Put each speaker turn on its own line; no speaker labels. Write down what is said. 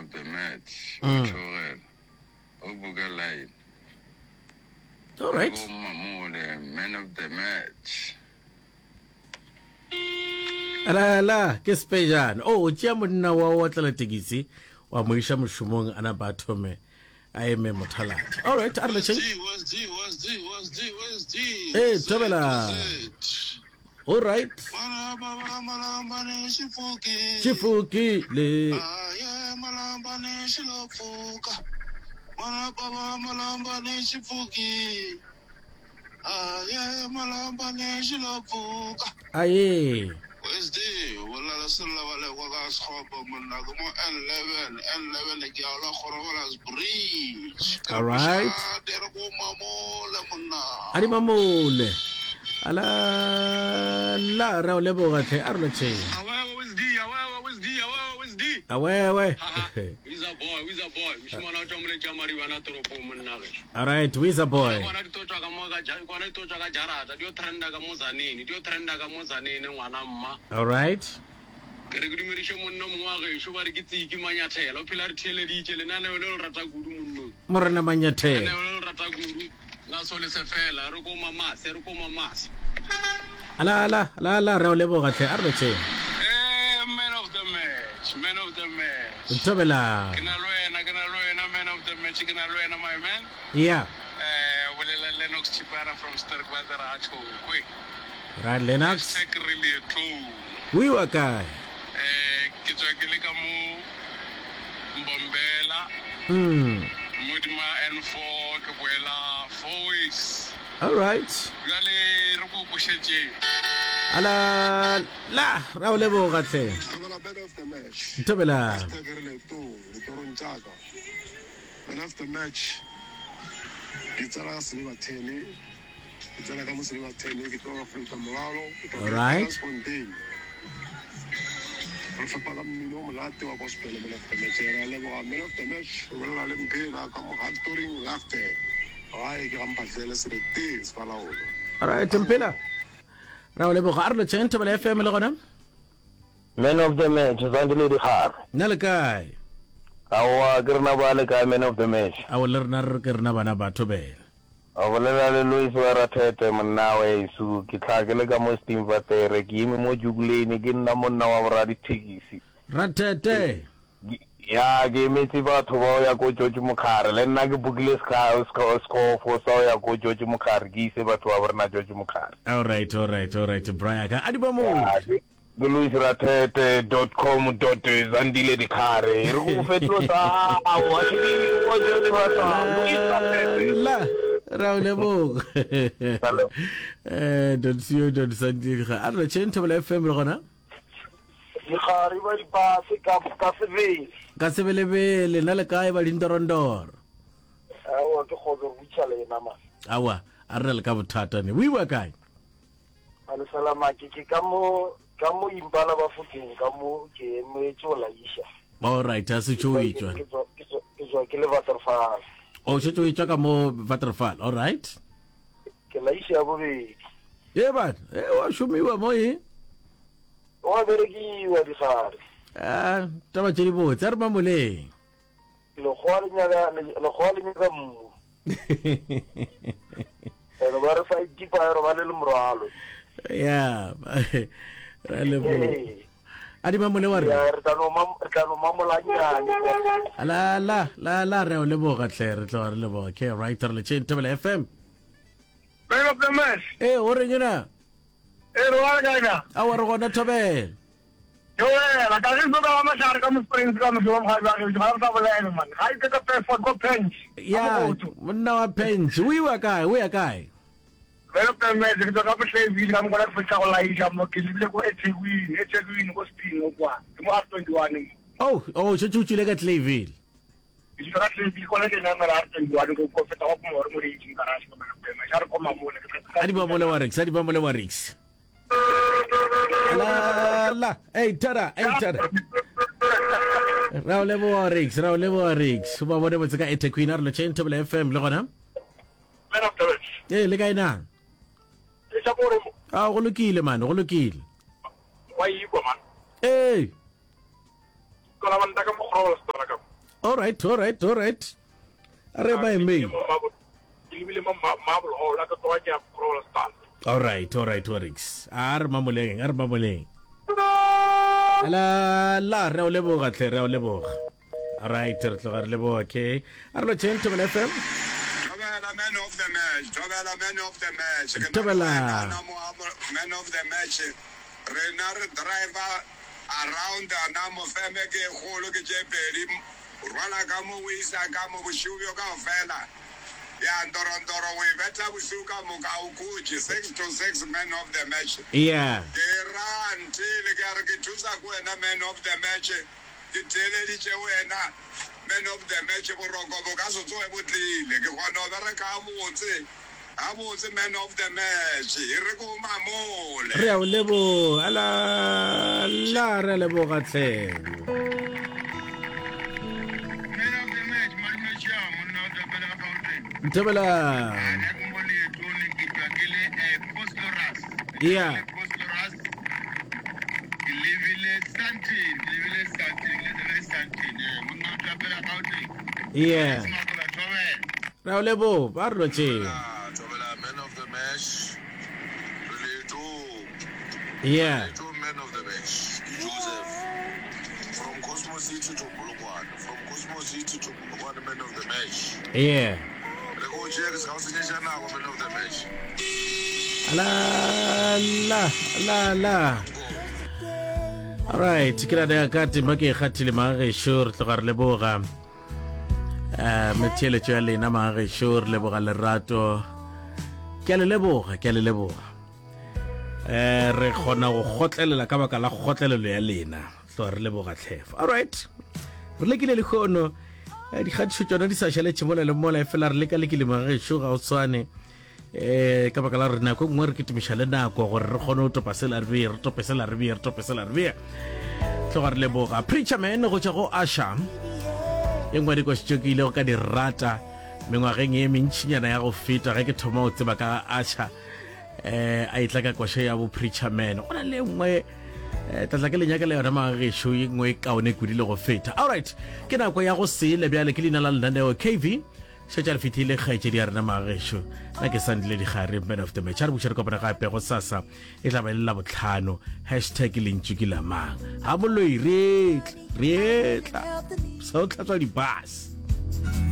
of the match. Uchorel. Ubuga line.
All right.
Mamule, man of the match.
La ke special. Oh, tšea monna wa tlela tekisi wa mo iša mošomong ana ba thome a eme mothaladi. All right, a re letšeng. Hey, Tobela. All right. Chifuki le. Aye.
Wednesday, wala sala wala wala schopa muna como N11 que habla Jorobalas Bridge.
All right.
Dero mamole muna.
Ari mamole. Ala la ra le boga tle a re letšeng. Awe.
He's a boy. Mishimana tomle jamari wana toropo muna.
All right, Wizard boy.
Kwana tocha jarata, dio trenda ka muzanini ngwana mma.
All right.
Kere gudimerisho monno mwage shobari kitsi kimanyathela ophela re thele di itse lenane le rata gudu monno.
Morena manyathela.
Ne le rata gudu la sole se fela re ko mamase.
La ra le boga tle a re letšeng.
Man of the match.
Tobela.
Kena loena man of the match kena loena my man.
Yeah.
Wele Lennox Chipara from Sterkwater Acho quick.
Right, Lennox.
Secretly too.
We were guy.
Ke tswa ke le ka mo Mbombela. Modima N4 ke boela 4 weeks.
All right.
Gale re go pushetse.
Ala la ra le boga tle. Tobela.
Man of the match. Gitsala siliva 10. Gitsala kama siliva 10 kitoka from Tamalo.
All right.
Alfapala mino mulate wa gospel man of the match. Era levo man of the match. Wala le mpela kama hantoring lafte. Ai ke gamphatlele se te spala o.
All right, Mpela. Ra le boga a re letšeng Tobela FM le gona.
Man of the match, Zandile di Khar.
Nna le kae?
Awa kirna bale ka man of the match.
A o le rena re ke rena bana ba Tobela.
Awalela le Louis wa Rathete monna wa Yesu ke tlhakele ka mo steam vatere ke ime mo juguleni ke nna monna wa bora di tikisi.
Rathete.
Ya ke metsi batho ba ya ko George Mukhari le nna ke bukile score for so ya ko George Mukhari ke ise batho ba borena George Mukhari.
All right. Brian ka adi ba mo.
louisratete.com.zandile di Khare re go fetlosa wa shiri wa jone
La ra le boga. Don't see you don't Zandile ga. A re letšeng Tobela FM le gona.
di Khare ba di pase ka sevele.
Ka sebelebele nna le kae ba dintorondor.
Awa ke go butšala ena ma.
Awa a re le ka bothata ne. We were guy.
Ale salama ke ka mo impala ba futing ka mo ke metsola isha.
All right, a se tšo itswa.
Ke tswa ke le Waterfall.
O se tšo itswa ka mo Waterfall. All right.
Ke la isha bo be.
Ba wa šomiwa mo e.
Wa berekiwa di Khare.
Taba tše di botse a re mamoleng.
Lo khwale nyaga mu. Ero ba re fa ikipa ero ba le moralo.
Ya. Ra le bo. Adi mamole wa re.
Ya re tano mamola nyane.
La re o le boga tle re tlo re le boga. Okay, right re le tšeng Tobela FM.
Man of the match.
O re ngena.
Ero wa gaina.
A wa re gona Tobela.
La ka go ka ma shar ka mo springs ka mo jom ha ba ke ba ba la man. Hai ke ka for go bench.
Ya, monna wa bench. We were guy.
Man of the match ke ka ple vi ka mo ka fetsa go laisha mo ke le go eThekwini go spin kwa. Ke mo 21.
Oh, se tšutšile ka Clayville.
Ke ka tle vi ko le ke na mara 21 go fetsa go mo re di garage ko man of the match. Har ko mamole.
Adi ba mole wa Rix. La. Hey, tada. Ra le bo Rix. Ba bone botse ka eThekwini a re letšeng Tobela FM le gona.
Man of the match.
Le kae na?
Sa gore mo.
Go lokile man, go lokile.
Wa yi ko man.
Hey.
Ko la man ta ka mo khrola sta ka.
All right. Are ba eme. All right, Orix. Ar mamoleng. La re o leboga tle re o leboga. All right, re tloga re leboga, okay. Arlo chen to FM.
Man of the match.
Tobela.
Man of the match. Renar driver around anamo femeke kholo ke jepedi. Rwana kamo wisa kamo bushubyo ka fela. Ya ndoro we beta busuka muka ukuji 6-6 man of the match.
Yeah.
Iran till gargituza kwena man of the match. Ditele diche wena man of the match boroko bokaso tsoe botlile ke gona ba re ka motse abotse man of the match re go mamole
Re o lebo ala la re lebo gatleng.
man of the match manisha monna the bela fountain
Tobela.
ngomoli etoni kitwakele postoras
Yeah.
postoras livile santin monna the bela fountain
Yeah.
smokola towe
Re o lebo ba re che.
Tobela man of the match really
Yeah.
two men of the match Joseph from Cosmo City to Polokwane man of the match
Yeah.
le go check ska usinyesha nako man of the match
La. All right, kila da kati make khatile ma re sure tloga re leboga. Metiele tšwale na ma re sure leboga lerato. Ke le leboga. Re khona go gotlelela ka baka la gotlelelo ya lena. Tlo re leboga tlhefa. All right. Re lekile le khono di khatšo tsona di sa shele tshimola le mola fela re lekile ma re sure ga o tswane. Ka baka la rena go ngwe re ketimisha le nako gore re kgone go topasela re be tlo re leboga preacher man go tša go Asha engwe di go tšokile go ka di rata mengwageng e mentšinyana ya go feta ge ke thoma go tseba ka Asha a itla ka kwashe ya bo preacher man go na le engwe tlatla ke lenyaka le yona magešo e ngwe e kaone kudile go feta. All right, ke nako ya go sele bjale ke leina la lenaneo KV šetša re fetile kgaetše di a rena magešo na ke sandile digare man of the match a re buša re kopana gape go sasa e tla ba le la botlhano hashtag lentšu ke lamang ga moloi retla sa o tlhatswa dibus.